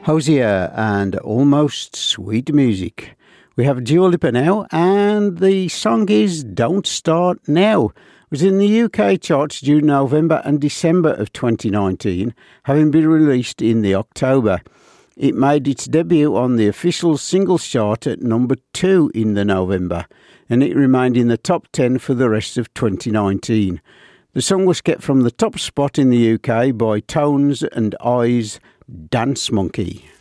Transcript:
Hosier and Almost Sweet Music. We have Dua Lipa now, and the song is Don't Start Now. It was in the UK charts during November and December of 2019, having been released in the October. It made its debut on the official singles chart at number 2 in the November, and it remained in the top 10 for the rest of 2019. The song was kept from the top spot in the UK by Tones and I's Dance Monkey.